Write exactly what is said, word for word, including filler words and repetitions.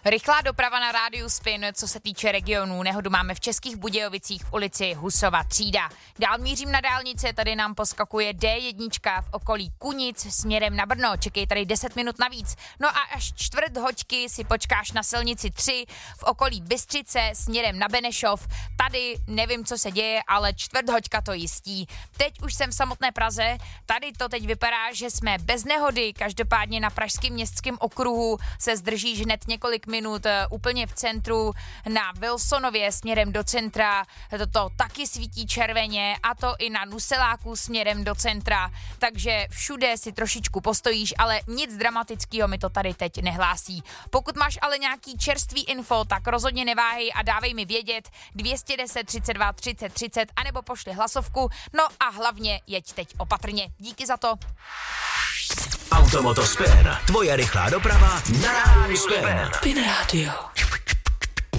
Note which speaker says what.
Speaker 1: Rychlá doprava na rádiu Spin, co se týče regionů. Nehodu máme v Českých Budějovicích v ulici Husova třída. Dál mířím na dálnice, tady nám poskakuje D jedna v okolí Kunic směrem na Brno. Čekej tady deset minut navíc. No a až čtvrt hoďky si počkáš na silnici tři v okolí Bystřice směrem na Benešov. Tady nevím, co se děje, ale čtvrt hoďka to jistí. Teď už jsem v samotné Praze. Tady to teď vypadá, že jsme bez nehody. Každopádně na pražském městském okruhu se zdržíš hned několik minut úplně v centru na Wilsonově směrem do centra. Toto taky svítí červeně a to i na Nuseláku směrem do centra. Takže všude si trošičku postojíš, ale nic dramatického mi to tady teď nehlásí. Pokud máš ale nějaký čerstvý info, tak rozhodně neváhej a dávej mi vědět dvě stě deset třicet dva třicet třicet anebo pošli hlasovku. No a hlavně jeď teď opatrně. Díky za to.
Speaker 2: Automoto Spin, tvoje rychlá doprava na rádiu Spin.
Speaker 3: Spin Radio.